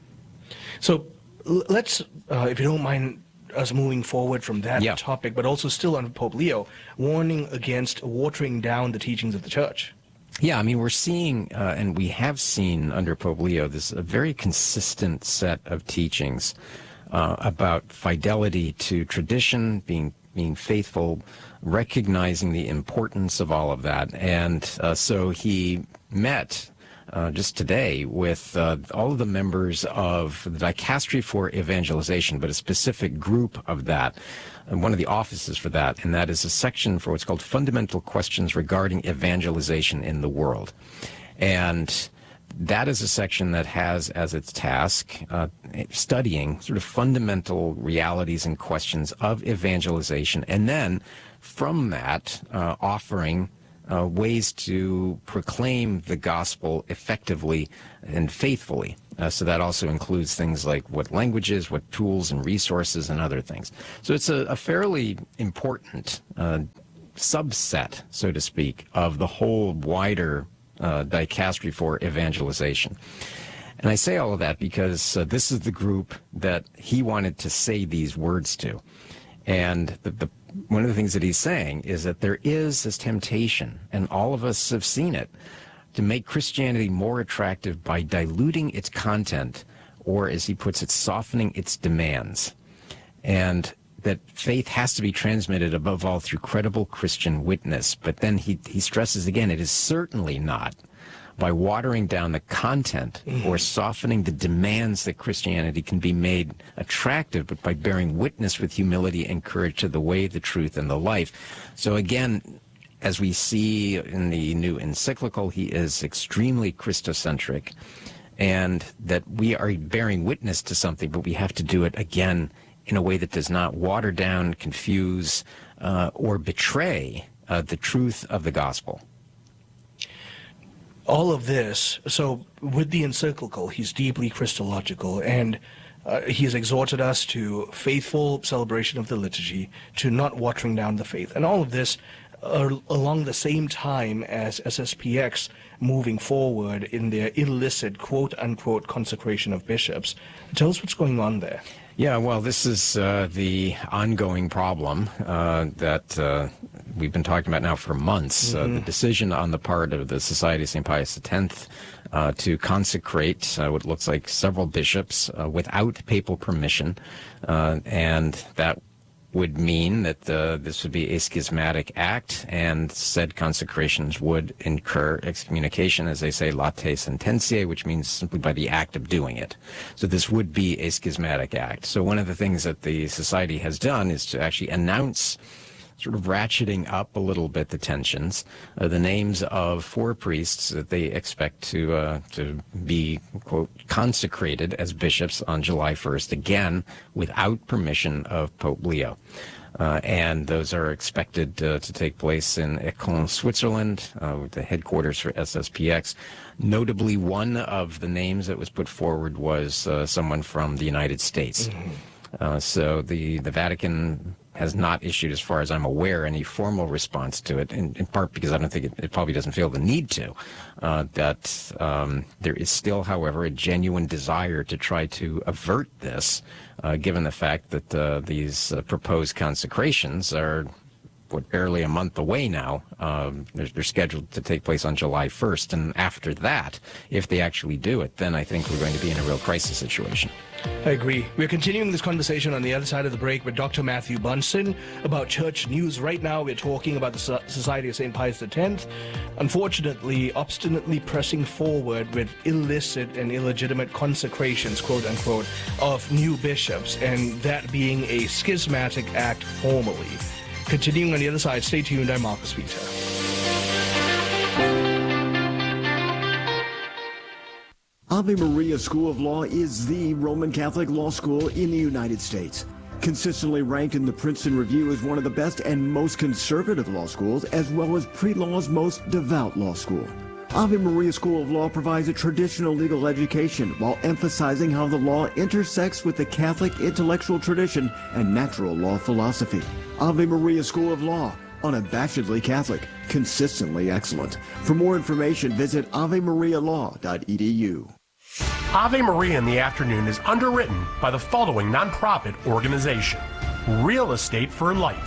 So let's, uh, if you don't mind us moving forward from that yeah. topic, but also still on Pope Leo, warning against watering down the teachings of the Church. Yeah, I mean, we're seeing, uh, and we have seen under Pope Leo, this a very consistent set of teachings uh, about fidelity to tradition, being being faithful, recognizing the importance of all of that. And uh, so he met uh, just today with uh, all of the members of the Dicastery for Evangelization, but a specific group of that, and one of the offices for that, and that is a section for what's called Fundamental Questions Regarding Evangelization in the World. And that is a section that has as its task uh, studying sort of fundamental realities and questions of evangelization, and then from that uh, offering uh, ways to proclaim the gospel effectively and faithfully. Uh, so that also includes things like what languages, what tools and resources, and other things. So it's a, a fairly important uh, subset, so to speak, of the whole wider uh, Dicastery for Evangelization. And I say all of that because uh, this is the group that he wanted to say these words to. And the, the, one of the things that he's saying is that there is this temptation, and all of us have seen it, to make Christianity more attractive by diluting its content, or as he puts it, softening its demands. And that faith has to be transmitted above all through credible Christian witness. But then he, he stresses again, it is certainly not by watering down the content or softening the demands that Christianity can be made attractive, but by bearing witness with humility and courage to the way, the truth, and the life. So again, as we see in the new encyclical, he is extremely Christocentric, and that we are bearing witness to something, but we have to do it again in a way that does not water down, confuse, uh, or betray uh, the truth of the gospel. All of this, so with the encyclical, he's deeply Christological, and uh, he has exhorted us to faithful celebration of the liturgy, to not watering down the faith, and all of this are along the same time as S S P X moving forward in their illicit quote-unquote consecration of bishops. Tell us what's going on there. Yeah, well, this is uh, the ongoing problem uh, that uh, we've been talking about now for months. Mm-hmm. Uh, the decision on the part of the Society of Saint Pius X uh, to consecrate uh, what looks like several bishops uh, without papal permission, uh, and that would mean that uh, this would be a schismatic act, and said consecrations would incur excommunication, as they say, late sententiae, which means simply by the act of doing it. So this would be a schismatic act. So one of the things that the Society has done is to actually announce, sort of ratcheting up a little bit the tensions, uh, the names of four priests that they expect to uh, to be, quote, consecrated as bishops on July first, again, without permission of Pope Leo. Uh, and those are expected uh, to take place in Econ, Switzerland, uh, with the headquarters for S S P X. Notably, one of the names that was put forward was uh, someone from the United States. Mm-hmm. Uh, so the, the Vatican has not issued, as far as I'm aware, any formal response to it, in, in part because I don't think it, it probably doesn't feel the need to. Uh, that um, there is still, however, a genuine desire to try to avert this, uh, given the fact that uh, these uh, proposed consecrations are what, barely a month away now. Um, they're, they're scheduled to take place on July first, and after that, if they actually do it, then I think we're going to be in a real crisis situation. I agree. We're continuing this conversation on the other side of the break with Doctor Matthew Bunson about church news. Right now, we're talking about the Society of Saint Pius X, unfortunately, obstinately pressing forward with illicit and illegitimate consecrations, quote-unquote, of new bishops, and that being a schismatic act formally. Continuing on the other side, stay tuned. I'm Marcus Peter. Ave Maria School of Law is the Roman Catholic law school in the United States. Consistently ranked in the Princeton Review as one of the best and most conservative law schools, as well as pre-law's most devout law school. Ave Maria School of Law provides a traditional legal education while emphasizing how the law intersects with the Catholic intellectual tradition and natural law philosophy. Ave Maria School of Law, unabashedly Catholic, consistently excellent. For more information, visit ave maria law dot e d u. Ave Maria in the Afternoon is underwritten by the following nonprofit organization: Real Estate for Life,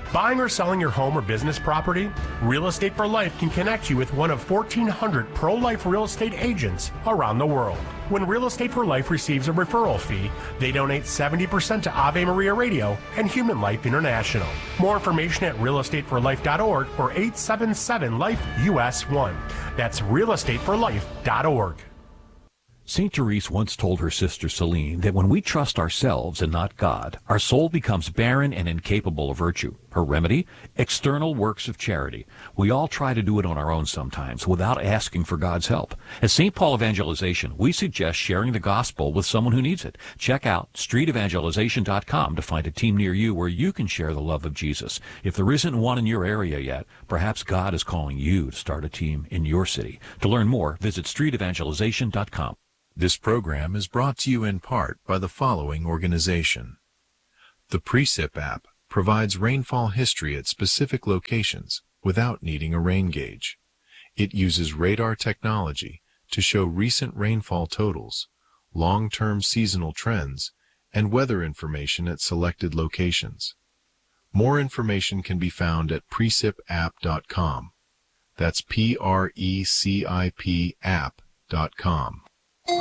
Buying or selling your home or business property? Real Estate for Life can connect you with one of fourteen hundred pro-life real estate agents around the world. When Real Estate for Life receives a referral fee, they donate seventy percent to Ave Maria Radio and Human Life International. More information at real estate for life dot org or eight seven seven life U S one. That's real estate for life dot org. Saint Therese once told her sister Celine that when we trust ourselves and not God, our soul becomes barren and incapable of virtue. Her remedy? External works of charity. We all try to do it on our own sometimes without asking for God's help. At Saint Paul Evangelization, we suggest sharing the gospel with someone who needs it. Check out street evangelization dot com to find a team near you where you can share the love of Jesus. If there isn't one in your area yet, perhaps God is calling you to start a team in your city. To learn more, visit street evangelization dot com. This program is brought to you in part by the following organization. The Precip app provides rainfall history at specific locations without needing a rain gauge. It uses radar technology to show recent rainfall totals, long-term seasonal trends, and weather information at selected locations. More information can be found at precip app dot com. That's P R E C I P app dot com. Good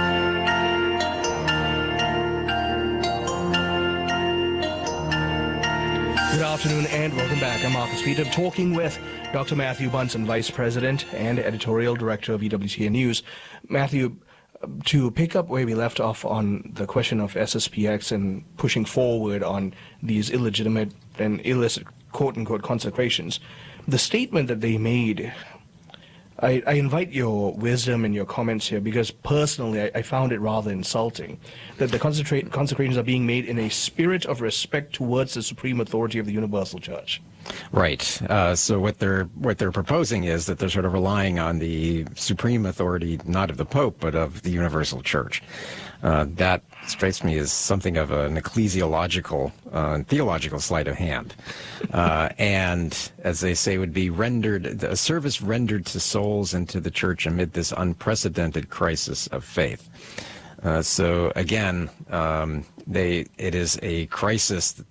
afternoon and welcome back. I'm Marcus Peter, talking with Doctor Matthew Bunson, Vice President and Editorial Director of E W T N News. Matthew, to pick up where we left off on the question of S S P X and pushing forward on these illegitimate and illicit quote-unquote consecrations, the statement that they made, I, I invite your wisdom and your comments here, because personally I, I found it rather insulting that the consecrations are being made in a spirit of respect towards the supreme authority of the Universal Church. Right. Uh, so what they're what they're proposing is that they're sort of relying on the supreme authority, not of the Pope, but of the Universal Church. Uh, that strikes me as something of an ecclesiological, uh, theological sleight of hand. Uh, and, as they say, would be rendered, a service rendered to souls and to the Church amid this unprecedented crisis of faith. Uh, so, again, um, they it is a crisis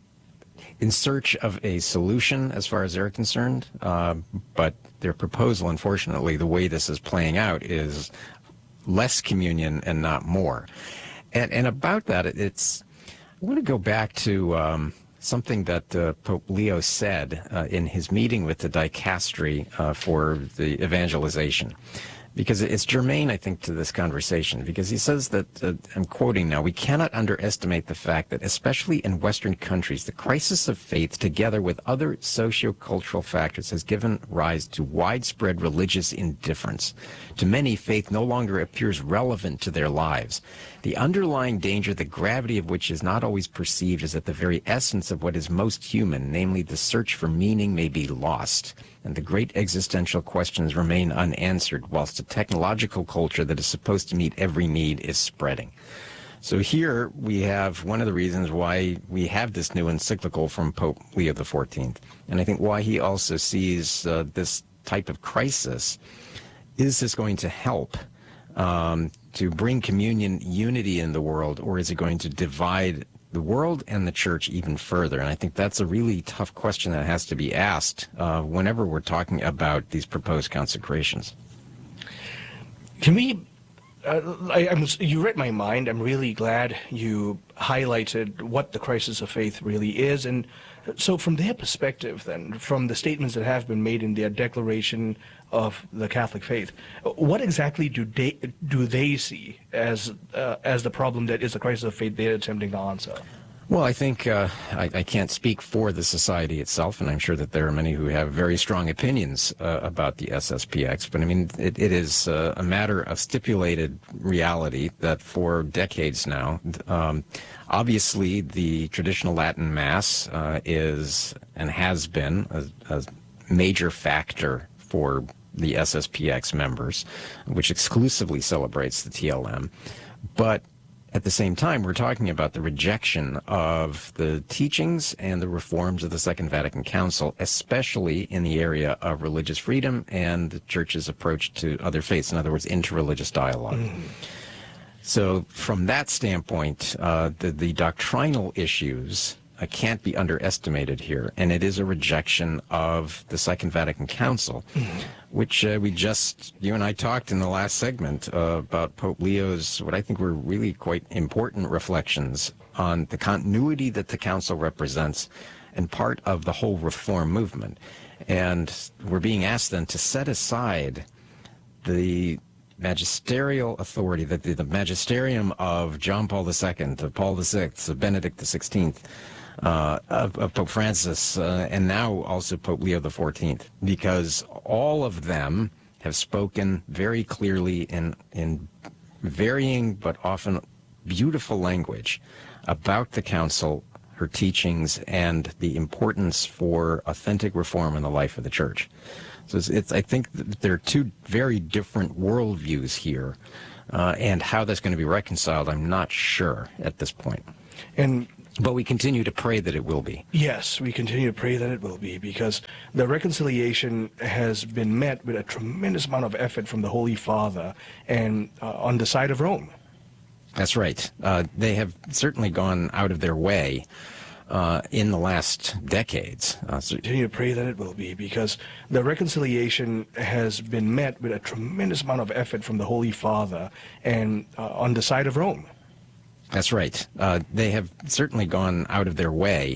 in search of a solution as far as they're concerned, uh, but their proposal, unfortunately, the way this is playing out is less communion and not more. And, and about that, it's, I want to go back to um, something that uh, Pope Leo said uh, in his meeting with the dicastery uh, for the evangelization, because it's germane, I think, to this conversation, because he says that, uh, I'm quoting now, "We cannot underestimate the fact that, especially in Western countries, the crisis of faith, together with other socio-cultural factors, has given rise to widespread religious indifference. To many, faith no longer appears relevant to their lives. The underlying danger, the gravity of which is not always perceived, is that the very essence of what is most human, namely the search for meaning, may be lost, and the great existential questions remain unanswered, whilst a technological culture that is supposed to meet every need is spreading." So here we have one of the reasons why we have this new encyclical from Pope Leo the fourteenth, and I think why he also sees uh, this type of crisis. Is this going to help um, to bring communion unity in the world, or is it going to divide the world and the Church even further? And I think that's a really tough question that has to be asked uh, whenever we're talking about these proposed consecrations. Can we, uh, I, I'm, you read my mind. I'm really glad you highlighted what the crisis of faith really is. And so from their perspective then, from the statements that have been made in their declaration of the Catholic faith, what exactly do they do they see as uh, as the problem that is the crisis of faith they're attempting to answer? Well, I think uh, I, I can't speak for the society itself, and I'm sure that there are many who have very strong opinions uh, about the S S P X, but I mean, it, it is uh, a matter of stipulated reality that for decades now, um, obviously the traditional Latin Mass uh, is and has been a, a major factor for the S S P X members, which exclusively celebrates the T L M. But at the same time, we're talking about the rejection of the teachings and the reforms of the Second Vatican Council, especially in the area of religious freedom and the Church's approach to other faiths, in other words, interreligious dialogue. Mm. So from that standpoint, uh, the, the doctrinal issues uh, can't be underestimated here, and it is a rejection of the Second Vatican Council, mm-hmm. which uh, we just, you and I talked in the last segment uh, about Pope Leo's, what I think were really quite important reflections on the continuity that the Council represents and part of the whole reform movement. And we're being asked then to set aside the magisterial authority, that the, the magisterium of John Paul the Second, of Paul the Sixth, of Benedict the Sixteenth, uh, of, of Pope Francis, uh, and now also Pope Leo the Fourteenth, because all of them have spoken very clearly in in varying but often beautiful language about the Council, her teachings, and the importance for authentic reform in the life of the Church. So it's, it's I think that there are two very different worldviews here, uh, and how that's going to be reconciled, I'm not sure at this point. And but we continue to pray that it will be. Yes, we continue to pray that it will be, because the reconciliation has been met with a tremendous amount of effort from the Holy Father and uh, on the side of Rome. That's right. Uh, they have certainly gone out of their way uh, in the last decades. Uh, so continue to pray that it will be, because the reconciliation has been met with a tremendous amount of effort from the Holy Father and uh, on the side of Rome. That's right. Uh, they have certainly gone out of their way